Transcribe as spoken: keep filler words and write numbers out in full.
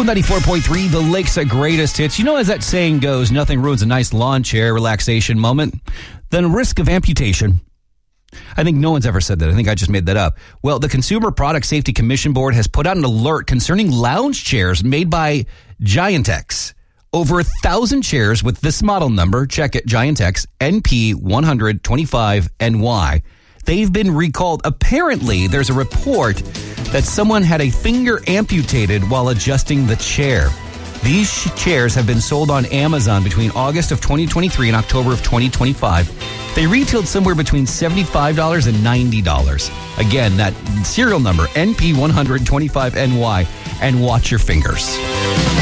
Cool ninety-four point three, the Lakeside Greatest Hits. You know, as that saying goes, nothing ruins a nice lawn chair relaxation moment than risk of amputation. I think no one's ever said that. I think I just made that up. Well, the Consumer Product Safety Commission Board has put out an alert concerning lounge chairs made by Giantex. Over a thousand chairs with this model number, check it, Giantex, N P one twenty-five N Y. They've been recalled. Apparently, there's a report that someone had a finger amputated while adjusting the chair. These sh- chairs have been sold on Amazon between August of twenty twenty-three and October of twenty twenty-five. They retailed somewhere between seventy-five dollars and ninety dollars. Again, that serial number, N P one twenty-five N Y, and watch your fingers.